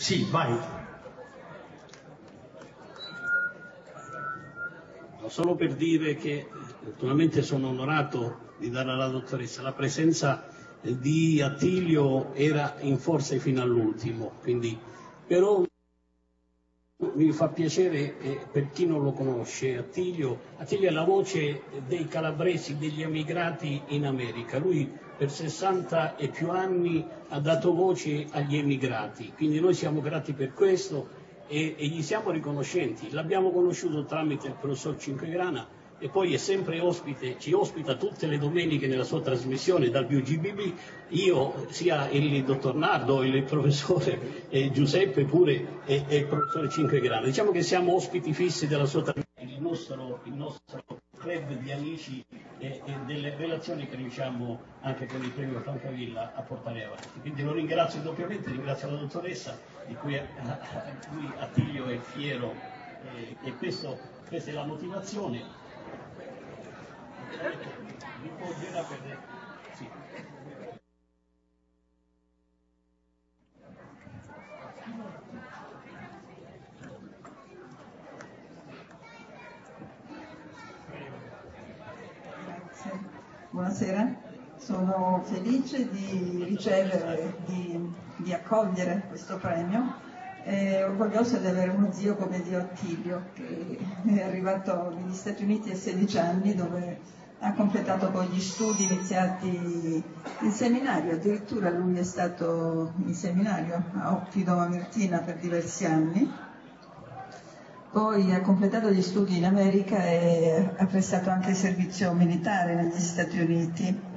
Sì, vai. Solo per dire che naturalmente sono onorato di dare alla dottoressa. La presenza di Attilio era in forze fino all'ultimo, quindi però mi fa piacere, per chi non lo conosce, Attilio è la voce dei calabresi, degli emigrati in America. Lui per 60 e più anni ha dato voce agli emigrati, quindi noi siamo grati per questo e gli siamo riconoscenti. L'abbiamo conosciuto tramite il professor Cinquegrana e poi è sempre ospite, ci ospita tutte le domeniche nella sua trasmissione dal VGBB, io sia il dottor Nardo, il professore Giuseppe pure e il professore Cinquegrana. Diciamo che siamo ospiti fissi della sua trasmissione, il nostro club di amici e delle relazioni che riusciamo anche con il premio Francavilla a portare avanti. Quindi lo ringrazio doppiamente, ringrazio la dottoressa di cui Attilio è fiero e questa è la motivazione. Sì. Grazie. Buonasera, sono felice di ricevere, di accogliere questo premio e orgogliosa di avere uno zio come zio Attilio, che è arrivato negli Stati Uniti a 16 anni, dove ha completato poi gli studi iniziati in seminario. Addirittura lui è stato in seminario a Oppido Mamertina per diversi anni, poi ha completato gli studi in America e ha prestato anche servizio militare negli Stati Uniti.